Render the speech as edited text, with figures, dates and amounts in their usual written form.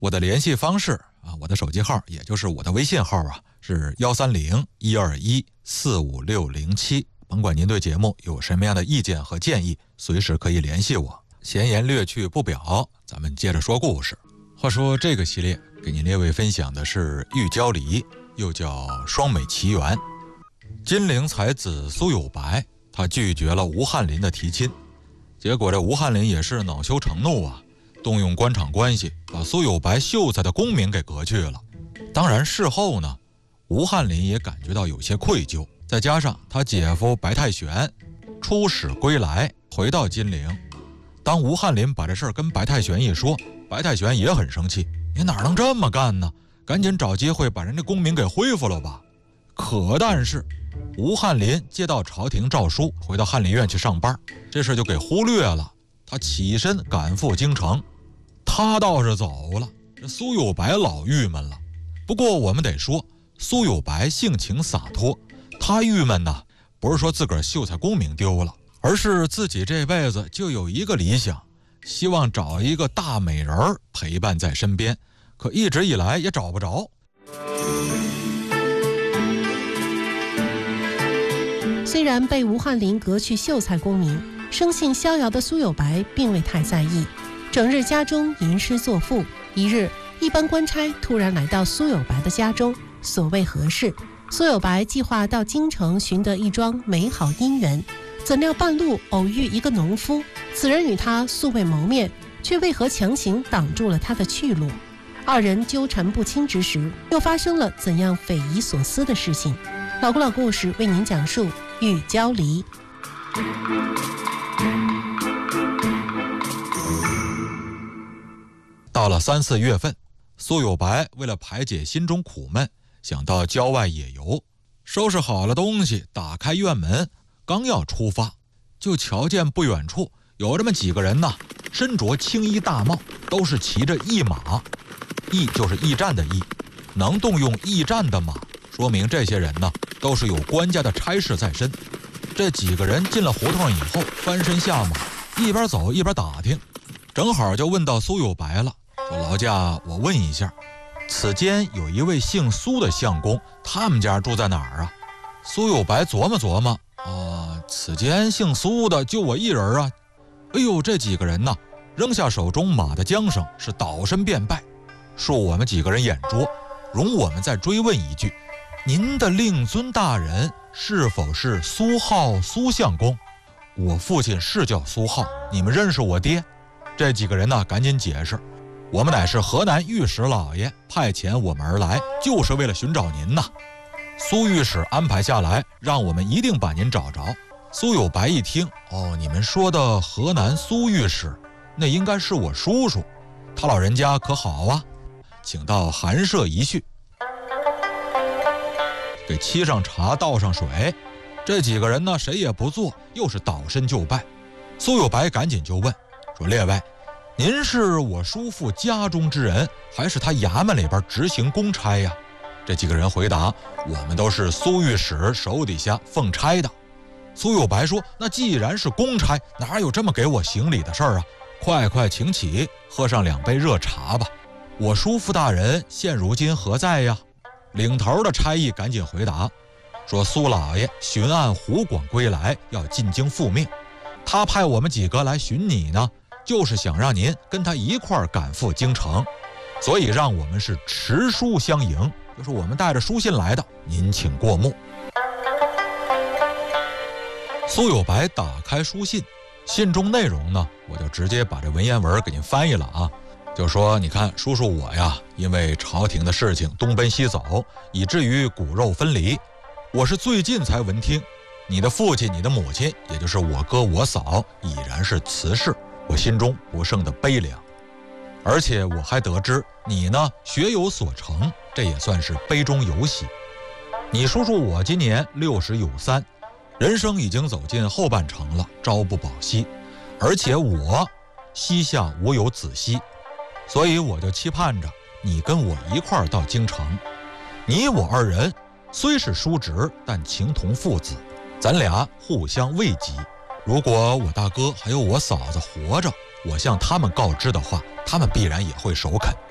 我的联系方式啊，我的手机号也就是我的微信号啊，是130-121-45607。甭管您对节目有什么样的意见和建议，随时可以联系我。闲言略去不表，咱们接着说故事。话说这个系列给您列位分享的是玉娇梨，又叫双美奇缘。金陵才子苏有白，他拒绝了吴翰林的提亲，结果这吴翰林也是恼羞成怒啊，动用官场关系把苏有白秀才的功名给革去了。当然事后呢，吴翰林也感觉到有些愧疚，再加上他姐夫白太玄出使归来，回到金陵。当吴翰林把这事儿跟白太玄一说，白太玄也很生气，你哪能这么干呢？赶紧找机会把人家功名给恢复了吧。可但是吴翰林接到朝廷诏书，回到翰林院去上班，这事就给忽略了。他起身赶赴京城，他倒是走了，这苏有白老郁闷了。不过我们得说，苏有白性情洒脱，他郁闷呢，不是说自个儿秀才功名丢了，而是自己这辈子就有一个理想，希望找一个大美人儿陪伴在身边，可一直以来也找不着。 虽然被吴翰林革去秀才功名，生性逍遥的苏有白并未太在意，整日家中吟诗作赋。一日，一班官差突然来到苏有白的家中，所谓何事？苏有白计划到京城寻得一桩美好姻缘，怎料半路偶遇一个农夫，此人与他素未谋面，却为何强行挡住了他的去路？二人纠缠不清之时，又发生了怎样匪夷所思的事情？老故事为您讲述玉娇梨。 到了3、4月份，苏有白为了排解心中苦闷，想到郊外野游，收拾好了东西，打开院门，刚要出发，就瞧见不远处有这么几个人呢，身着青衣大帽，都是骑着驿马。驿就是驿站的驿，能动用驿站的马，说明这些人呢都是有官家的差事在身。这几个人进了胡同以后，翻身下马，一边走一边打听，正好就问到苏有白了，说劳驾，我问一下，此间有一位姓苏的相公，他们家住在哪儿啊？苏有白琢磨琢磨，此间姓苏的就我一人啊。哎呦，这几个人呢，扔下手中马的缰绳，是倒身便拜，恕我们几个人眼拙，容我们再追问一句，您的令尊大人是否是苏浩苏相公？我父亲是叫苏浩，你们认识我爹？这几个人呢，赶紧解释，我们乃是河南御史老爷派遣我们而来，就是为了寻找您呐。苏御史安排下来，让我们一定把您找着。苏有白一听，你们说的河南苏御史，那应该是我叔叔，他老人家可好啊？请到寒舍一叙。给沏上茶，倒上水，这几个人呢，谁也不坐，又是倒身就拜。苏有白赶紧就问说，列位，您是我叔父家中之人，还是他衙门里边执行公差呀？这几个人回答，我们都是苏御史手底下奉差的。苏有白说，那既然是公差，哪有这么给我行礼的事儿啊？快快请起，喝上2杯热茶吧。我叔父大人现如今何在呀？领头的差役赶紧回答说，苏老爷巡按湖广归来，要进京复命，他派我们几个来寻你呢，就是想让您跟他一块儿赶赴京城，所以让我们是持书相迎，就是我们带着书信来的，您请过目。苏有白打开书信，信中内容呢，我就直接把这文言文给您翻译了啊。就说，你看叔叔我呀，因为朝廷的事情东奔西走，以至于骨肉分离。我是最近才闻听，你的父亲你的母亲，也就是我哥我嫂，已然是辞世，我心中不胜的悲凉。而且我还得知你呢学有所成，这也算是悲中有喜。你叔叔我今年60有3，人生已经走进后半程了，朝不保夕，而且我膝下无有子息，所以我就期盼着你跟我一块儿到京城。你我2人虽是叔侄，但情同父子，咱俩互相慰藉。如果我大哥还有我嫂子活着，我向他们告知的话，他们必然也会首肯。